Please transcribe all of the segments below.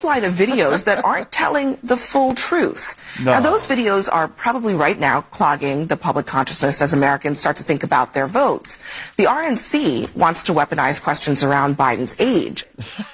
flight of videos that aren't telling the full truth. No. Now, those videos are probably right now clogging the public consciousness as Americans start to think about their votes. The RNC wants to weaponize questions around Biden's age.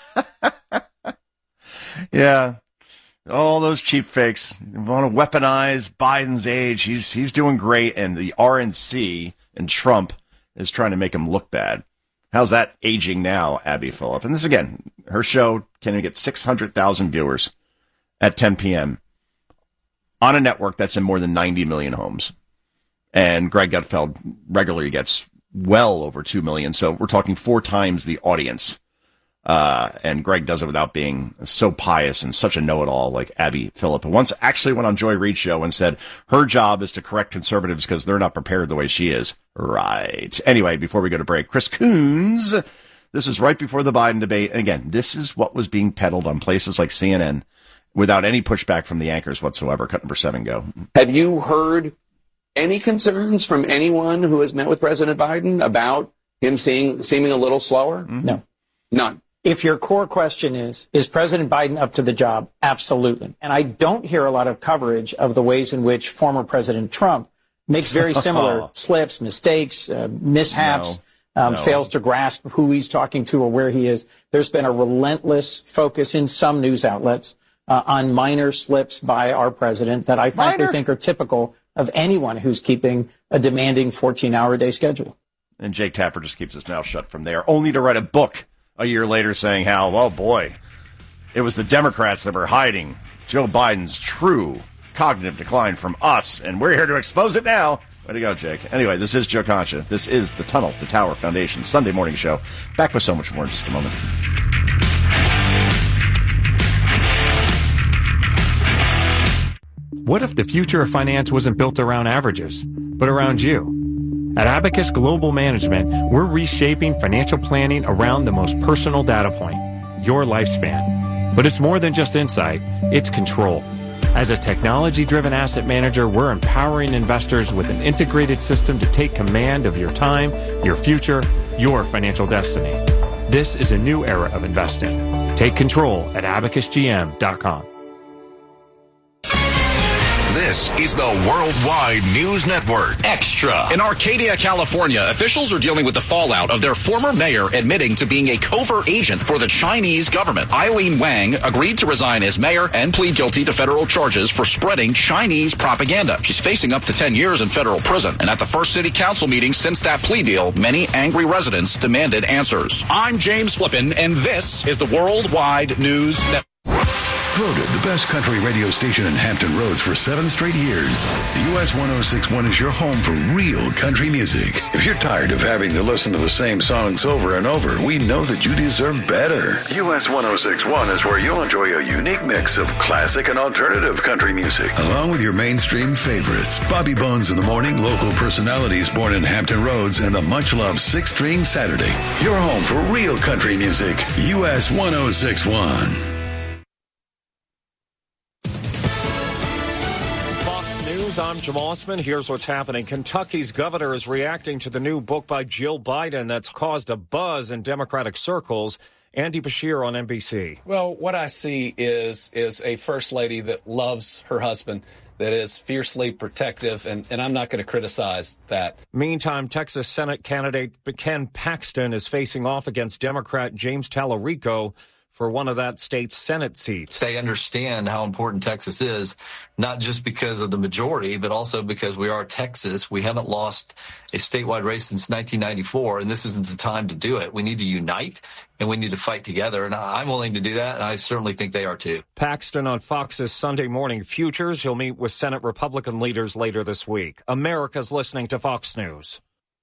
Yeah. All those cheap fakes want to weaponize Biden's age. He's doing great, and the RNC and Trump is trying to make him look bad. How's that aging now, Abby Phillip? And this, again, her show can even get 600,000 viewers at 10 p.m. on a network that's in more than 90 million homes. And Greg Gutfeld regularly gets well over 2 million. So we're talking 4 times the audience. And Greg does it without being so pious and such a know-it-all like Abby Phillip, who once actually went on Joy Reid's show and said her job is to correct conservatives because they're not prepared the way she is. Right. Anyway, before we go to break, Chris Coons, this is right before the Biden debate. And again, this is what was being peddled on places like CNN without any pushback from the anchors whatsoever. Cut number 7, go. Have you heard any concerns from anyone who has met with President Biden about him seeming a little slower? No. None. If your core question is President Biden up to the job? Absolutely. And I don't hear a lot of coverage of the ways in which former President Trump makes very similar slips, mistakes, mishaps, fails to grasp who he's talking to or where he is. There's been a relentless focus in some news outlets on minor slips by our president that I frankly think are typical of anyone who's keeping a demanding 14-hour-a-day schedule. And Jake Tapper just keeps his mouth shut from there, only to write a book a year later saying how, oh boy, it was the Democrats that were hiding Joe Biden's true cognitive decline from us, and we're here to expose it now. Way to go, Jake. Anyway, this is Joe Concha. This is the Tunnel to Tower Foundation Sunday morning show. Back with so much more in just a moment. What if the future of finance wasn't built around averages, but around you? At Abacus Global Management, we're reshaping financial planning around the most personal data point, your lifespan. But it's more than just insight, it's control. As a technology-driven asset manager, we're empowering investors with an integrated system to take command of your time, your future, your financial destiny. This is a new era of investing. Take control at abacusgm.com. This is the Worldwide News Network. Extra. In Arcadia, California, officials are dealing with the fallout of their former mayor admitting to being a covert agent for the Chinese government. Eileen Wang agreed to resign as mayor and plead guilty to federal charges for spreading Chinese propaganda. She's facing up to 10 years in federal prison. And at the first city council meeting since that plea deal, many angry residents demanded answers. I'm James Flippin, and this is the Worldwide News Network. Voted the best country radio station in Hampton Roads for 7 straight years. US 1061 is your home for real country music. If you're tired of having to listen to the same songs over and over, we know that you deserve better. US 1061 is where you'll enjoy a unique mix of classic and alternative country music, along with your mainstream favorites. Bobby Bones in the Morning, local personalities born in Hampton Roads, and the much-loved 6-String Saturday. Your home for real country music. US 1061. I'm Jim Osman. Here's what's happening. Kentucky's governor is reacting to the new book by Jill Biden that's caused a buzz in Democratic circles. Andy Bashir on NBC. Well, what I see is a first lady that loves her husband, that is fiercely protective, and I'm not going to criticize that. Meantime, Texas Senate candidate Ken Paxton is facing off against Democrat James Tallarico for one of that state's Senate seats. They understand how important Texas is, not just because of the majority, but also because we are Texas. We haven't lost a statewide race since 1994, and this isn't the time to do it. We need to unite, and we need to fight together, and I'm willing to do that, and I certainly think they are too. Paxton on Fox's Sunday Morning Futures. He'll meet with Senate Republican leaders later this week. America's listening to Fox News.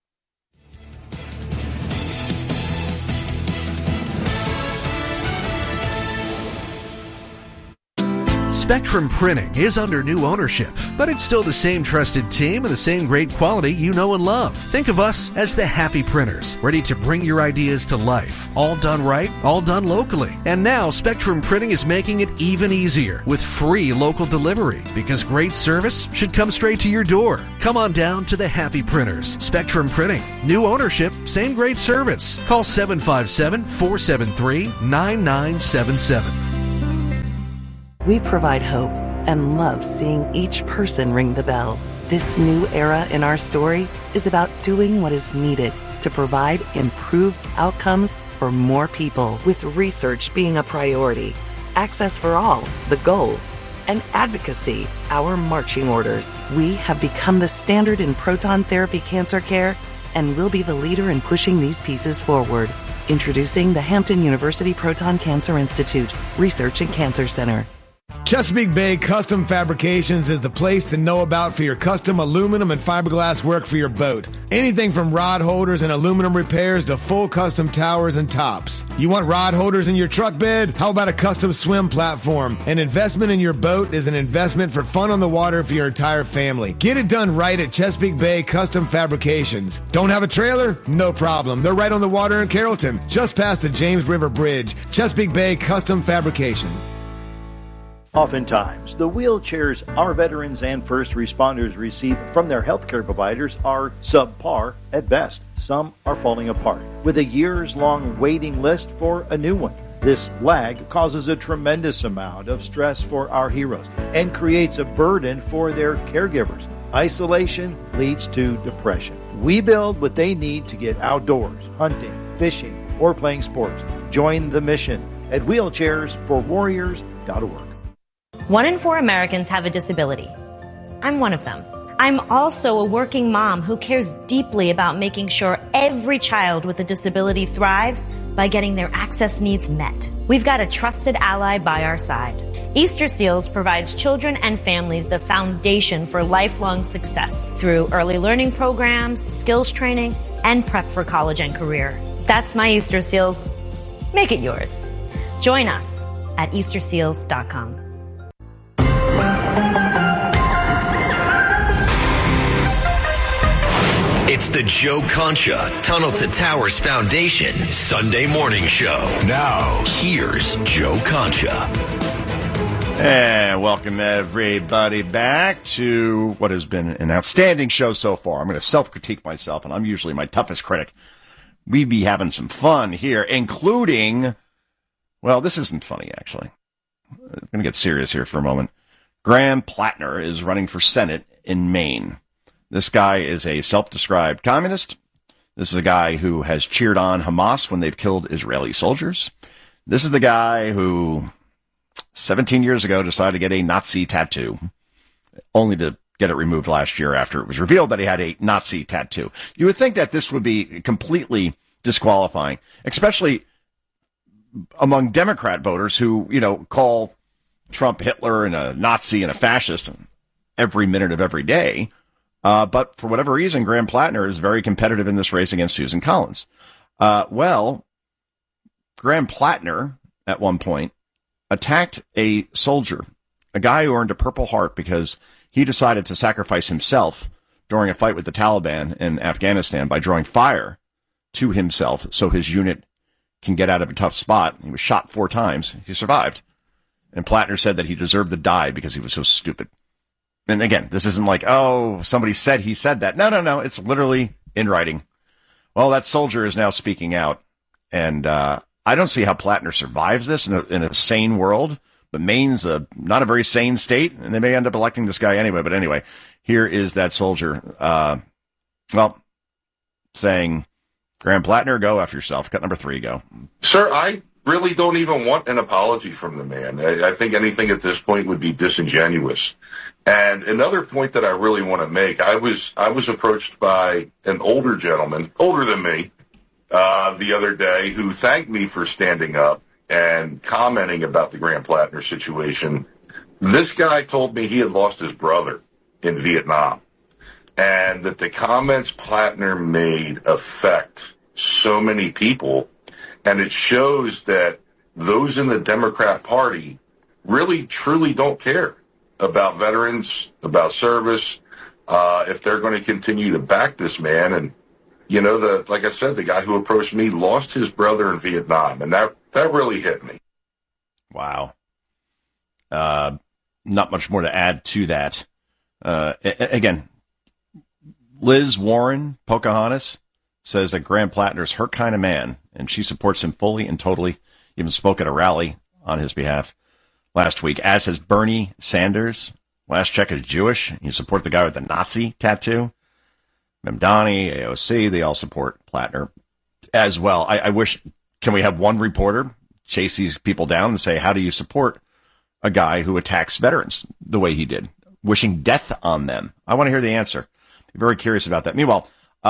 Spectrum Printing is under new ownership, but it's still the same trusted team and the same great quality you know and love. Think of us as the Happy Printers, ready to bring your ideas to life. All done right, all done locally. And now Spectrum Printing is making it even easier with free local delivery, because great service should come straight to your door. Come on down to the Happy Printers. Spectrum Printing. New ownership, same great service. Call 757-473-9977. We provide hope and love seeing each person ring the bell. This new era in our story is about doing what is needed to provide improved outcomes for more people, with research being a priority, access for all, the goal, and advocacy, our marching orders. We have become the standard in proton therapy cancer care and will be the leader in pushing these pieces forward. Introducing the Hampton University Proton Cancer Institute Research and Cancer Center. Chesapeake Bay Custom Fabrications is the place to know about for your custom aluminum and fiberglass work for your boat. Anything from rod holders and aluminum repairs to full custom towers and tops. You want rod holders in your truck bed? How about a custom swim platform? An investment in your boat is an investment for fun on the water for your entire family. Get it done right at Chesapeake Bay Custom Fabrications. Don't have a trailer? No problem. They're right on the water in Carrollton, just past the James River Bridge. Chesapeake Bay Custom Fabrications. Oftentimes, the wheelchairs our veterans and first responders receive from their healthcare providers are subpar at best. Some are falling apart, with a years-long waiting list for a new one. This lag causes a tremendous amount of stress for our heroes and creates a burden for their caregivers. Isolation leads to depression. We build what they need to get outdoors, hunting, fishing, or playing sports. Join the mission at wheelchairsforwarriors.org. 1 in 4 Americans have a disability. I'm one of them. I'm also a working mom who cares deeply about making sure every child with a disability thrives by getting their access needs met. We've got a trusted ally by our side. Easter Seals provides children and families the foundation for lifelong success through early learning programs, skills training, and prep for college and career. That's my Easter Seals. Make it yours. Join us at easterseals.com. It's the Joe Concha Tunnel to Towers Foundation Sunday morning show. Now, here's Joe Concha. And welcome everybody back to what has been an outstanding show so far. I'm going to self-critique myself, and I'm usually my toughest critic. We be having some fun here, including, well, this isn't funny, actually. I'm going to get serious here for a moment. Graham Plattner is running for Senate in Maine. This guy is a self-described communist. This is a guy who has cheered on Hamas when they've killed Israeli soldiers. This is the guy who 17 years ago decided to get a Nazi tattoo, only to get it removed last year after it was revealed that he had a Nazi tattoo. You would think that this would be completely disqualifying, especially among Democrat voters who, you know, call Trump Hitler and a Nazi and a fascist every minute of every day. But for whatever reason, Graham Plattner is very competitive in this race against Susan Collins. Well, Graham Plattner, at one point, attacked a soldier, a guy who earned a Purple Heart because he decided to sacrifice himself during a fight with the Taliban in Afghanistan by drawing fire to himself so his unit can get out of a tough spot. He was shot 4 times. He survived. And Plattner said that he deserved to die because he was so stupid. And again, this isn't like, oh, somebody said he said that. No. It's literally in writing. Well, that soldier is now speaking out. And I don't see how Plattner survives this in a sane world. But Maine's not a very sane state, and they may end up electing this guy anyway. But anyway, here is that soldier, saying, Graham Plattner, go F yourself. Cut number 3, go. Sir, I really don't even want an apology from the man. I think anything at this point would be disingenuous. And another point that I really want to make, I was approached by an older gentleman, older than me, the other day, who thanked me for standing up and commenting about the Graham Plattner situation. This guy told me he had lost his brother in Vietnam, and that the comments Plattner made affect so many people, and it shows that those in the Democrat Party really, truly don't care about veterans, about service, if they're going to continue to back this man. And, you know, like I said, the guy who approached me lost his brother in Vietnam, and that really hit me. Wow. Not much more to add to that. Again, Liz Warren, Pocahontas, says that Graham Plattner's her kind of man, and she supports him fully and totally, even spoke at a rally on his behalf. last week, as has Bernie Sanders. Last check is Jewish. You support the guy with the Nazi tattoo. Mamdani, AOC, they all support Plattner as well. I wish, can we have one reporter chase these people down and say, how do you support a guy who attacks veterans the way he did, wishing death on them? I want to hear the answer. I'm very curious about that. Meanwhile,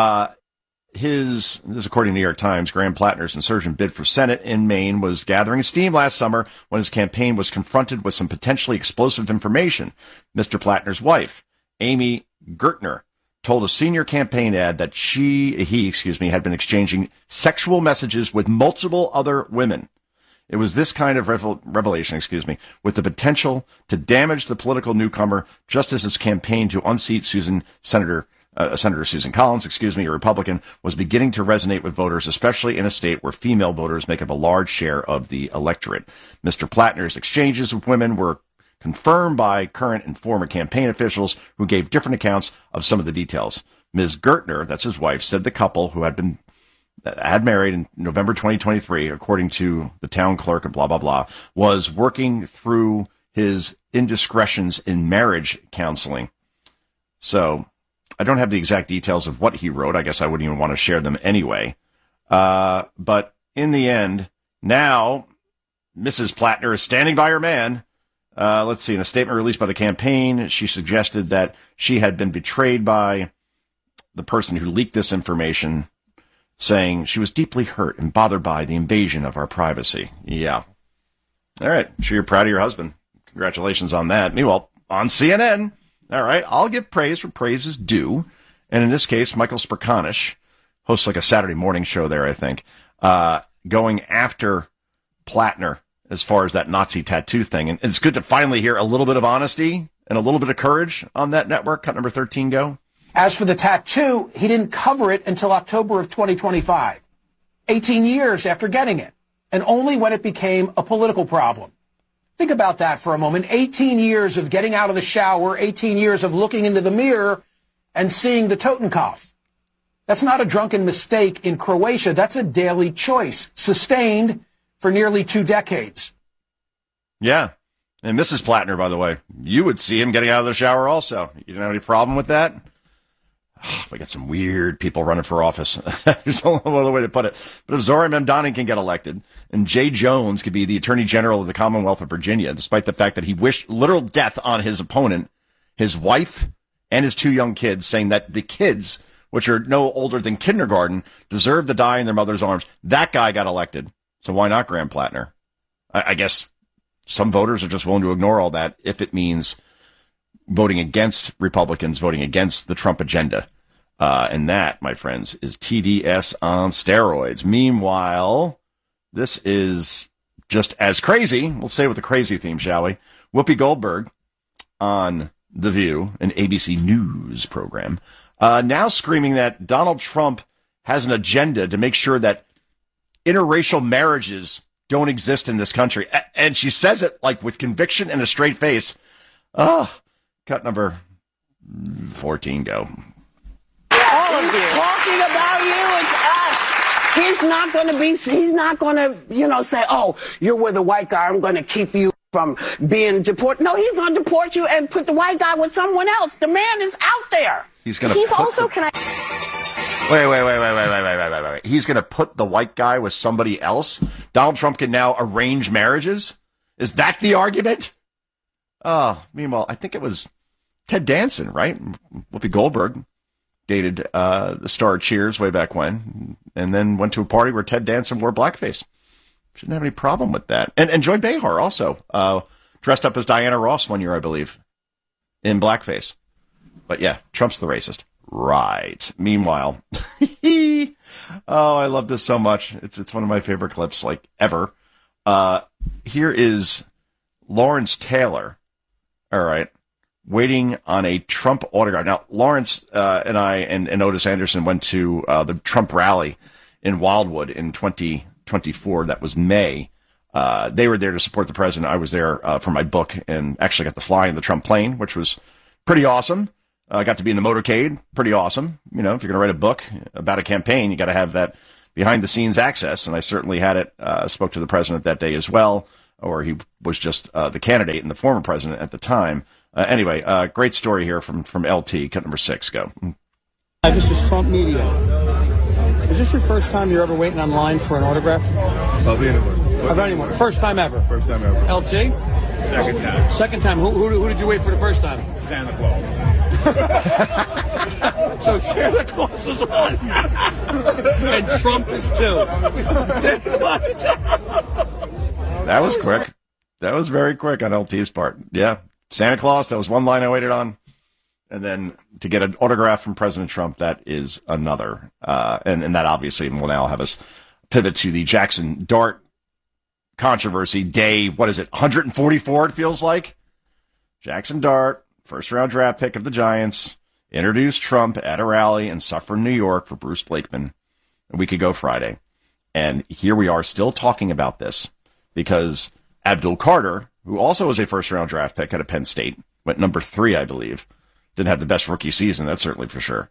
this is according to New York Times, Graham Plattner's insurgent bid for Senate in Maine was gathering steam last summer when his campaign was confronted with some potentially explosive information. Mr. Plattner's wife, Amy Gertner, told a senior campaign ad that he had been exchanging sexual messages with multiple other women. It was this kind of revelation, with the potential to damage the political newcomer, just as his campaign to unseat Senator Susan Collins, a Republican, was beginning to resonate with voters, especially in a state where female voters make up a large share of the electorate. Mr. Plattner's exchanges with women were confirmed by current and former campaign officials who gave different accounts of some of the details. Ms. Gertner, that's his wife, said the couple, who had married in November 2023, according to the town clerk and blah, blah, blah, was working through his indiscretions in marriage counseling. So I don't have the exact details of what he wrote. I guess I wouldn't even want to share them anyway. But in the end, now Mrs. Plattner is standing by her man. Let's see. In a statement released by the campaign, she suggested that she had been betrayed by the person who leaked this information, saying she was deeply hurt and bothered by the invasion of our privacy. Yeah. All right. I'm sure you're proud of your husband. Congratulations on that. Meanwhile, on CNN, all right, I'll give praise where praise is due. And in this case, Michael Smerconish hosts like a Saturday morning show there, I think, going after Plattner as far as that Nazi tattoo thing. And it's good to finally hear a little bit of honesty and a little bit of courage on that network. Cut number 13, go. As for the tattoo, he didn't cover it until October of 2025, 18 years after getting it, and only when it became a political problem. Think about that for a moment. 18 years of getting out of the shower, 18 years of looking into the mirror and seeing the Totenkopf. That's not a drunken mistake in Croatia. That's a daily choice, sustained for nearly 2 decades. Yeah. And Mrs. Plattner, by the way, you would see him getting out of the shower also. You don't have any problem with that? We got some weird people running for office. There's no other way to put it. But if Zohran Mamdani can get elected and Jay Jones could be the Attorney General of the Commonwealth of Virginia, despite the fact that he wished literal death on his opponent, his wife, and his 2 young kids, saying that the kids, which are no older than kindergarten, deserve to die in their mother's arms, that guy got elected. So why not Graham Plattner? I guess some voters are just willing to ignore all that if it means voting against Republicans, voting against the Trump agenda. And that, my friends, is TDS on steroids. Meanwhile, this is just as crazy. We'll say with the crazy theme, shall we? Whoopi Goldberg on The View, an ABC News program, now screaming that Donald Trump has an agenda to make sure that interracial marriages don't exist in this country. And she says it like with conviction and a straight face. Cut number 14, go. All of you. Talking about you, it's us. He's not going to, say, oh, you're with a white guy, I'm going to keep you from being deported. No, he's going to deport you and put the white guy with someone else. The man is out there. He's going to Wait. He's going to put the white guy with somebody else? Donald Trump can now arrange marriages? Is that the argument? Meanwhile, I think it was Ted Danson, right? Whoopi Goldberg dated the star of Cheers way back when, and then went to a party where Ted Danson wore blackface. Shouldn't have any problem with that. And Joy Behar also dressed up as Diana Ross one year, I believe, in blackface. But yeah, Trump's the racist. Right. Meanwhile, I love this so much. It's one of my favorite clips, like, ever. Here is Lawrence Taylor, all right, waiting on a Trump autograph. Now, Lawrence and I and Otis Anderson went to the Trump rally in Wildwood in 2024. That was May. They were there to support the president. I was there for my book and actually got to fly in the Trump plane, which was pretty awesome. I got to be in the motorcade. Pretty awesome. You know, if you're going to write a book about a campaign, you got to have that behind-the-scenes access, and I certainly had it. Spoke to the president that day as well. or he was just the candidate and the former president at the time. Anyway, great story here from LT, cut number 6. Go. This is Trump Media. Is this your first time you're ever waiting online for an autograph? Of anyone. Of anyone. First time ever. First time ever. LT? Second time. Second time. Who did you wait for the first time? Santa Claus. So Santa Claus is one. And Trump is 2. Santa Claus is 2. That was quick. That was very quick on LT's part. Yeah. Santa Claus, that was one line I waited on. And then to get an autograph from President Trump, that is another. And that obviously will now have us pivot to the Jackson Dart controversy. Day, 144 it feels like? Jackson Dart, first-round draft pick of the Giants, introduced Trump at a rally in Suffern, New York for Bruce Blakeman a week ago Friday. And here we are still talking about this because Abdul Carter, who also was a first-round draft pick out of Penn State, went number 3, I believe. Didn't have the best rookie season, that's certainly for sure.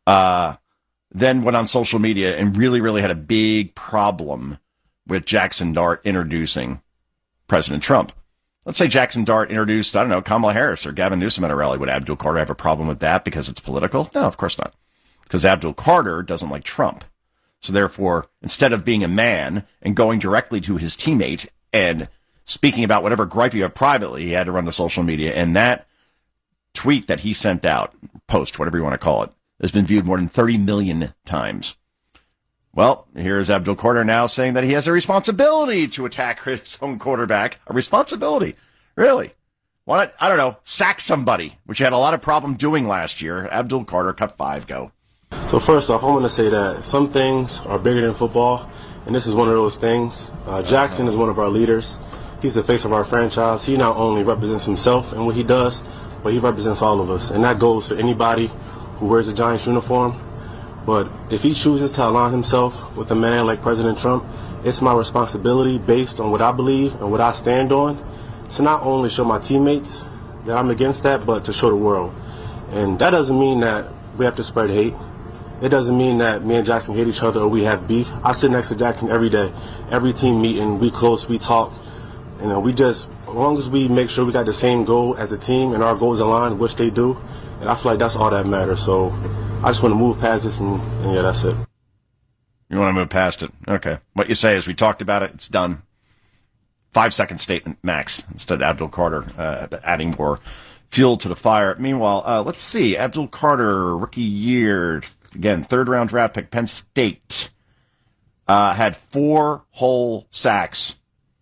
Then went on social media and really had a big problem with Jackson Dart introducing President Trump. Let's say Jackson Dart introduced, I don't know, Kamala Harris or Gavin Newsom at a rally. Would Abdul Carter have a problem with that because it's political? No, of course not. Because Abdul Carter doesn't like Trump. So therefore, instead of being a man and going directly to his teammate and speaking about whatever gripe you have privately, he had to run to social media. And that tweet that he sent out, post, whatever you want to call it, has been viewed more than 30 million times. Well, here's Abdul Carter now saying that he has a responsibility to attack his own quarterback. A responsibility? Really? Why not, I don't know, sack somebody, which he had a lot of problem doing last year. Abdul Carter, cut 5, go. So first off, I want to say that some things are bigger than football, and this is one of those things. Jackson is one of our leaders. He's the face of our franchise. He not only represents himself and what he does, but he represents all of us. And that goes for anybody who wears a Giants uniform. But if he chooses to align himself with a man like President Trump, it's my responsibility, based on what I believe and what I stand on, to not only show my teammates that I'm against that, but to show the world. And that doesn't mean that we have to spread hate. It doesn't mean that me and Jackson hate each other or we have beef. I sit next to Jackson every day. Every team meeting, we close, we talk. And we just, as long as we make sure we got the same goal as a team and our goals align, which they do, and I feel like that's all that matters. So I just want to move past this, and yeah, that's it. You want to move past it? Okay. What you say is we talked about it, it's done. 5-second statement, max, instead of Abdul Carter adding more fuel to the fire. Meanwhile, let's see. Abdul Carter, rookie year, again, third-round draft pick, Penn State, had 4 whole sacks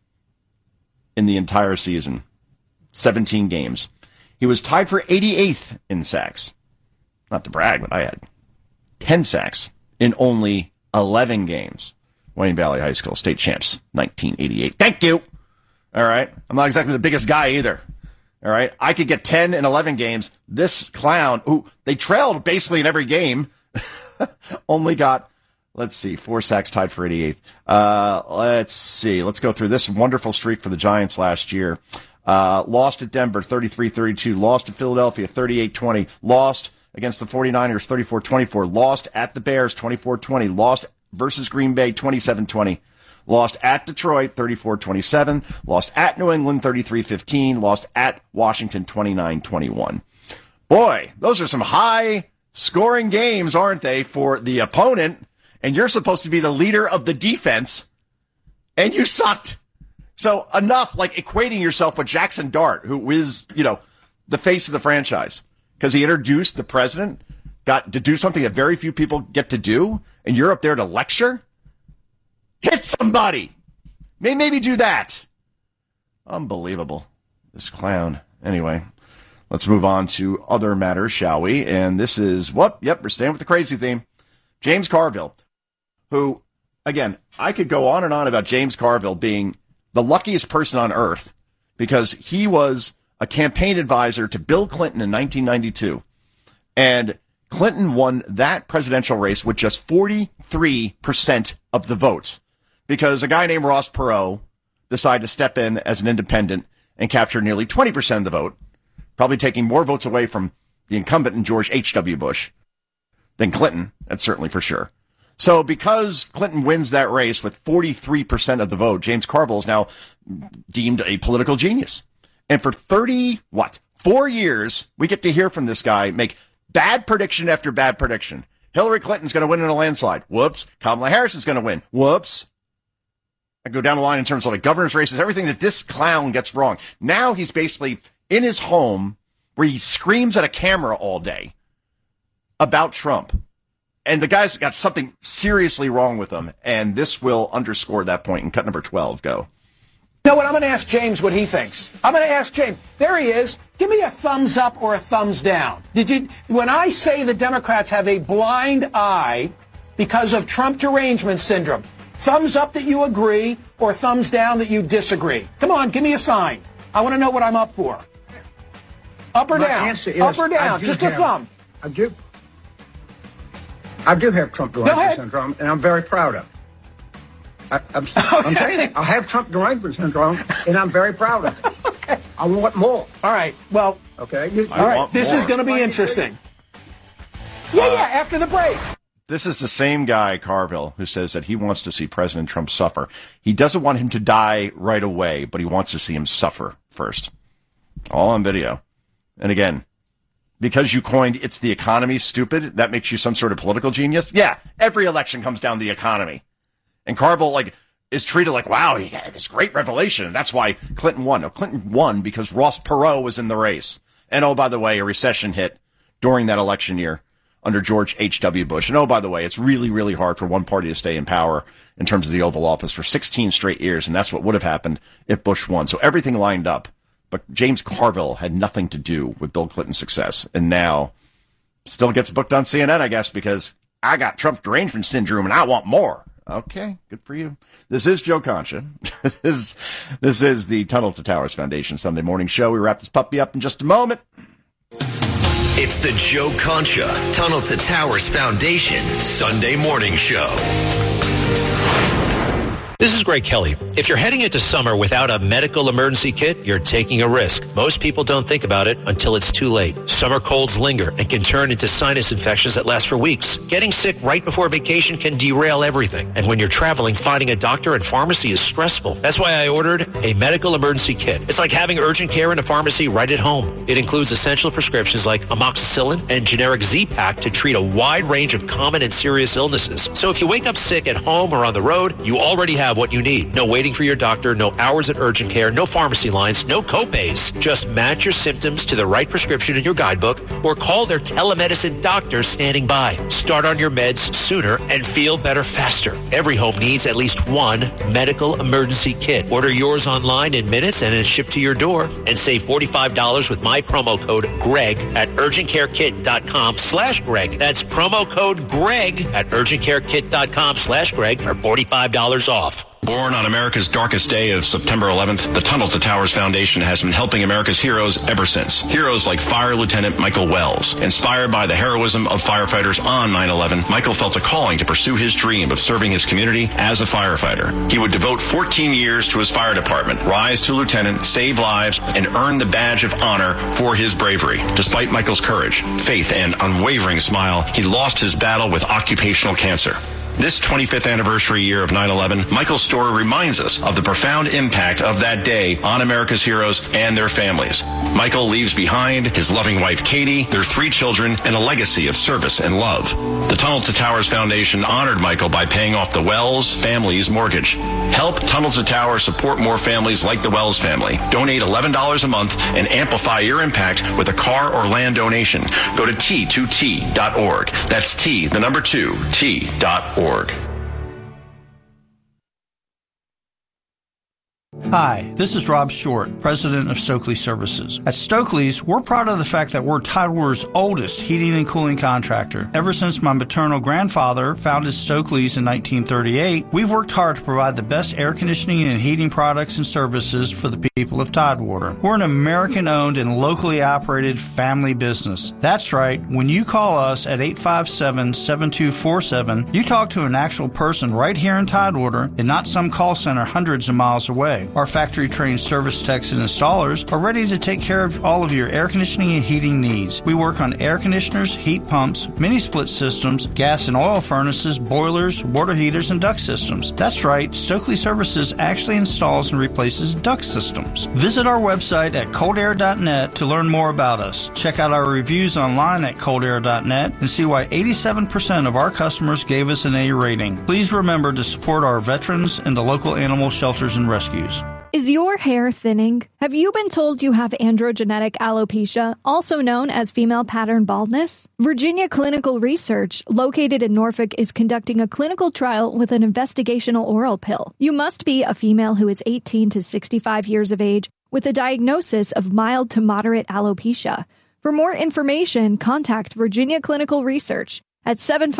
in the entire season, 17 games. He was tied for 88th in sacks. Not to brag, but I had 10 sacks in only 11 games. Wayne Valley High School, state champs, 1988. Thank you. All right. I'm not exactly the biggest guy either. All right. I could get 10 in 11 games. This clown, who they trailed basically in every game, only got, let's see, 4 sacks, tied for 88th. Let's see. Let's go through this wonderful streak for the Giants last year. Lost at Denver, 33-32. Lost to Philadelphia, 38-20. Lost against the 49ers, 34-24. Lost at the Bears, 24-20. Lost versus Green Bay, 27-20. Lost at Detroit, 34-27. Lost at New England, 33-15. Lost at Washington, 29-21. Boy, those are some high-scoring games, aren't they, for the opponent? And you're supposed to be the leader of the defense, and you sucked. So enough, like, equating yourself with Jackson Dart, who is, the face of the franchise. Because he introduced the president, got to do something that very few people get to do, and you're up there to lecture? Hit somebody! Maybe do that. Unbelievable. This clown. Anyway, let's move on to other matters, shall we? And this is, we're staying with the crazy theme. James Carville, who, again, I could go on and on about James Carville being the luckiest person on earth because he was a campaign advisor to Bill Clinton in 1992. And Clinton won that presidential race with just 43% of the votes because a guy named Ross Perot decided to step in as an independent and capture nearly 20% of the vote, probably taking more votes away from the incumbent in George H.W. Bush than Clinton, that's certainly for sure. So because Clinton wins that race with 43% of the vote, James Carville is now deemed a political genius. And for 4 years, we get to hear from this guy make bad prediction after bad prediction. Hillary Clinton's going to win in a landslide. Whoops. Kamala Harris is going to win. Whoops. I go down the line in terms of like governor's races, everything that this clown gets wrong. Now he's basically in his home where he screams at a camera all day about Trump. And the guy's got something seriously wrong with him. And this will underscore that point in cut number 12. Go. You know what? I'm going to ask James what he thinks. I'm going to ask James. There he is. Give me a thumbs up or a thumbs down. When I say the Democrats have a blind eye because of Trump derangement syndrome, thumbs up that you agree or thumbs down that you disagree? Come on, give me a sign. I want to know what I'm up for. Up or down? Up or down? Just a thumb. I do have Trump derangement syndrome, and I'm very proud of it. I'm saying it. I have Trump derangement syndrome, and I'm very proud of it. Okay. I want more. All right. Well. Okay. All right. This is going to be interesting. Yeah. After the break. This is the same guy, Carville, who says that he wants to see President Trump suffer. He doesn't want him to die right away, but he wants to see him suffer first. All on video. And again, because you coined "it's the economy" stupid, that makes you some sort of political genius? Yeah, every election comes down to the economy. And Carville, is treated like, wow, he had this great revelation, and that's why Clinton won. No, Clinton won because Ross Perot was in the race. And, oh, by the way, a recession hit during that election year under George H.W. Bush. And, oh, by the way, it's really, really hard for one party to stay in power in terms of the Oval Office for 16 straight years, and that's what would have happened if Bush won. So everything lined up. But James Carville had nothing to do with Bill Clinton's success, and now still gets booked on CNN, I guess, because I got Trump derangement syndrome and I want more. Okay, good for you. This is Joe Concha. This is the Tunnel to Towers Foundation Sunday morning show. We wrap this puppy up in just a moment. It's the Joe Concha Tunnel to Towers Foundation Sunday morning show. This is Greg Kelly. If you're heading into summer without a medical emergency kit, you're taking a risk. Most people don't think about it until it's too late. Summer colds linger and can turn into sinus infections that last for weeks. Getting sick right before vacation can derail everything. And when you're traveling, finding a doctor and pharmacy is stressful. That's why I ordered a medical emergency kit. It's like having urgent care in a pharmacy right at home. It includes essential prescriptions like amoxicillin and generic Z-Pak to treat a wide range of common and serious illnesses. So if you wake up sick at home or on the road, you already have what you need. No waiting for your doctor, no hours at urgent care, no pharmacy lines, no copays. Just match your symptoms to the right prescription in your guidebook or call their telemedicine doctor standing by. Start on your meds sooner and feel better faster. Every home needs at least one medical emergency kit. Order yours online in minutes and it's shipped to your door. And save $45 with my promo code GREG at urgentcarekit.com/Greg. That's promo code GREG at urgentcarekit.com/Greg for $45 off. Born on America's darkest day of September 11th, the Tunnel to Towers Foundation has been helping America's heroes ever since. Heroes like Fire Lieutenant Michael Wells. Inspired by the heroism of firefighters on 9/11, Michael felt a calling to pursue his dream of serving his community as a firefighter. He would devote 14 years to his fire department, rise to lieutenant, save lives, and earn the badge of honor for his bravery. Despite Michael's courage, faith, and unwavering smile, he lost his battle with occupational cancer. This 25th anniversary year of 9/11, Michael's story reminds us of the profound impact of that day on America's heroes and their families. Michael leaves behind his loving wife, Katie, their 3 children, and a legacy of service and love. The Tunnel to Towers Foundation honored Michael by paying off the Wells family's mortgage. Help Tunnel to Towers support more families like the Wells family. Donate $11 a month and amplify your impact with a car or land donation. Go to T2T.org. That's T, the number 2, T.org. Hi, this is Rob Short, president of Stokely Services. At Stokely's, we're proud of the fact that we're Tidewater's oldest heating and cooling contractor. Ever since my maternal grandfather founded Stokely's in 1938, we've worked hard to provide the best air conditioning and heating products and services for the people of Tidewater. We're an American-owned and locally operated family business. That's right, when you call us at 857-7247, you talk to an actual person right here in Tidewater and not some call center hundreds of miles away. Our factory-trained service techs and installers are ready to take care of all of your air conditioning and heating needs. We work on air conditioners, heat pumps, mini-split systems, gas and oil furnaces, boilers, water heaters, and duct systems. That's right, Stokely Services actually installs and replaces duct systems. Visit our website at coldair.net to learn more about us. Check out our reviews online at coldair.net and see why 87% of our customers gave us an A rating. Please remember to support our veterans and the local animal shelters and rescues. Is your hair thinning? Have you been told you have androgenetic alopecia, also known as female pattern baldness? Virginia Clinical Research, located in Norfolk, is conducting a clinical trial with an investigational oral pill. You must be a female who is 18 to 65 years of age with a diagnosis of mild to moderate alopecia. For more information, contact Virginia Clinical Research at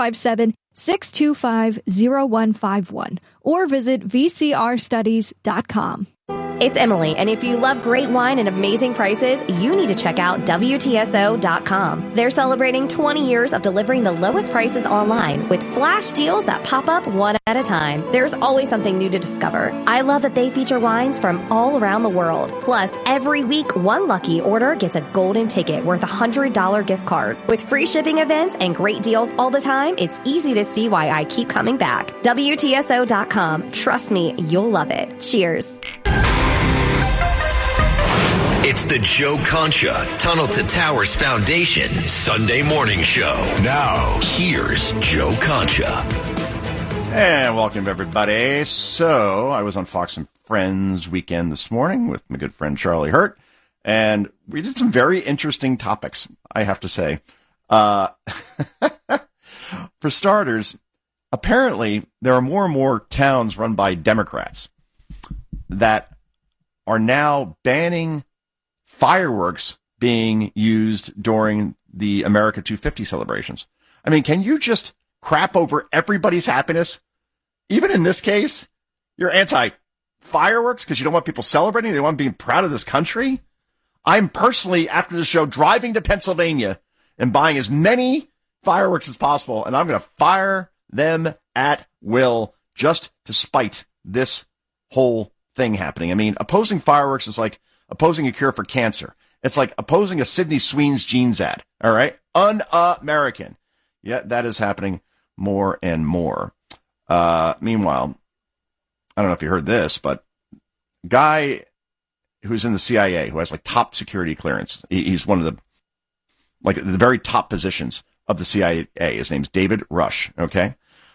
757-625-0151 or visit vcrstudies.com. It's Emily, and if you love great wine and amazing prices, you need to check out WTSO.com. They're celebrating 20 years of delivering the lowest prices online with flash deals that pop up one at a time. There's always something new to discover. I love that they feature wines from all around the world. Plus, every week, one lucky order gets a golden ticket worth a $100 gift card. With free shipping events and great deals all the time, it's easy to see why I keep coming back. WTSO.com. Trust me, you'll love it. Cheers. It's the Joe Concha Tunnel to Towers Foundation Sunday morning show. Now, here's Joe Concha. And welcome, everybody. So, I was on Fox and Friends weekend this morning with my good friend Charlie Hurt, and we did some very interesting topics, I have to say. For starters, apparently there are more and more towns run by Democrats that are now banning fireworks being used during the America 250 celebrations. I mean, can you just crap over everybody's happiness? Even in this case, you're anti-fireworks because you don't want people celebrating. They want to be proud of this country. I'm personally, after the show, driving to Pennsylvania and buying as many fireworks as possible, and I'm going to fire them at will just to spite this whole thing happening. I mean, opposing fireworks is like opposing a cure for cancer. It's like opposing a Sydney Sweeney's jeans ad. All right? Un-American. Yet that is happening more and more. Meanwhile, I don't know if you heard this, but guy who's in the CIA, who has like top security clearance, he's one of the very top positions of the CIA. His name's David Rush. Okay.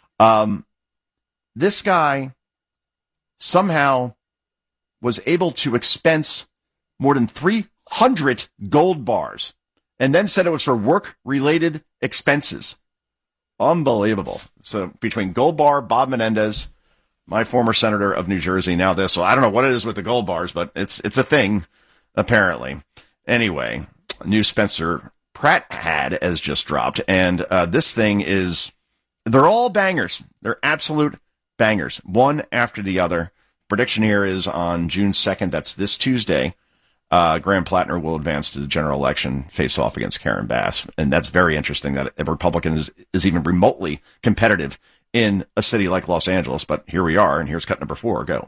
This guy somehow was able to expense more than 300 gold bars and then said it was for work-related expenses. Unbelievable. So between Gold Bar, Bob Menendez, my former senator of New Jersey, now this. So I don't know what it is with the gold bars, but it's a thing, apparently. Anyway, new Spencer Pratt ad has just dropped, and this thing is, they're all bangers. They're absolute bangers, one after the other. Prediction here is on June 2nd, that's this Tuesday, Graham Plattner will advance to the general election, face off against Karen Bass. And that's very interesting that a Republican is even remotely competitive in a city like Los Angeles. But here we are, and here's cut number 4. Go.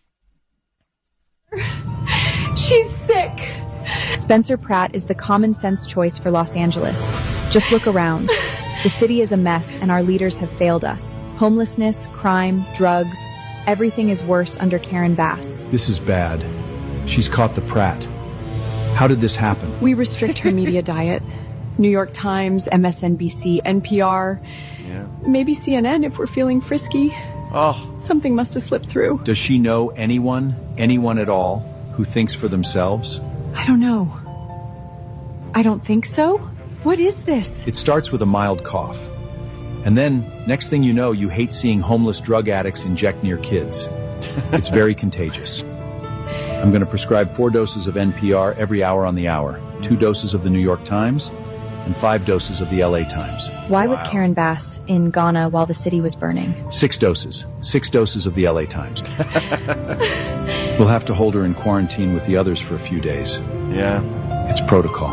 She's sick. Spencer Pratt is the common sense choice for Los Angeles. Just look around. The city is a mess, and our leaders have failed us. Homelessness, crime, drugs, everything is worse under Karen Bass. This is bad. She's caught the Pratt. How did this happen? We restrict her media diet. New York Times, MSNBC, NPR, maybe CNN if we're feeling frisky. Oh. Something must have slipped through. Does she know anyone at all, who thinks for themselves? I don't know. I don't think so. What is this? It starts with a mild cough. And then, next thing you know, you hate seeing homeless drug addicts inject near kids. It's very contagious. I'm going to prescribe 4 doses of NPR every hour on the hour, 2 doses of the New York Times, and 5 doses of the LA Times. Why was Karen Bass in Ghana while the city was burning? 6 doses. 6 doses of the LA Times. We'll have to hold her in quarantine with the others for a few days. Yeah. It's protocol.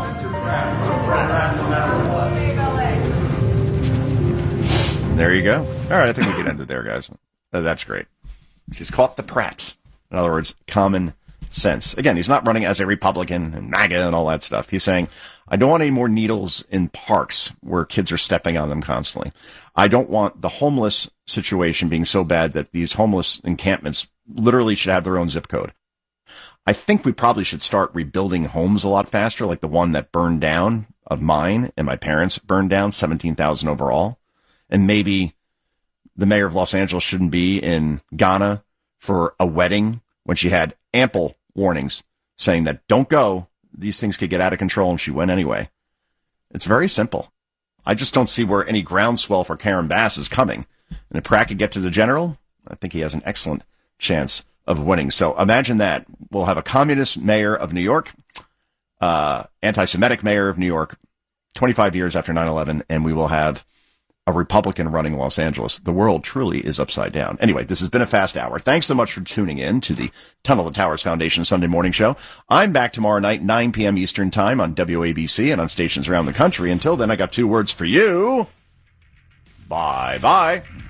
There you go. All right, I think we can end it there, guys. That's great. She's caught the Pratt. In other words, common sense. Again, he's not running as a Republican and MAGA and all that stuff. He's saying, I don't want any more needles in parks where kids are stepping on them constantly. I don't want the homeless situation being so bad that these homeless encampments literally should have their own zip code. I think we probably should start rebuilding homes a lot faster, like the one that burned down of mine and my parents burned down, 17,000 overall. And maybe the mayor of Los Angeles shouldn't be in Ghana for a wedding when she had ample warnings saying that don't go. These things could get out of control, and she went anyway. It's very simple. I just don't see where any groundswell for Karen Bass is coming. And if Pratt could get to the general, I think he has an excellent chance of winning. So imagine that. We'll have a communist mayor of New York, anti-Semitic mayor of New York, 25 years after 9/11, and we will have a Republican running Los Angeles. The world truly is upside down. Anyway, this has been a fast hour. Thanks so much for tuning in to the Tunnel to Towers Foundation Sunday morning show. I'm back tomorrow night, 9 p.m. Eastern time on WABC and on stations around the country. Until then, I got 2 words for you. Bye-bye.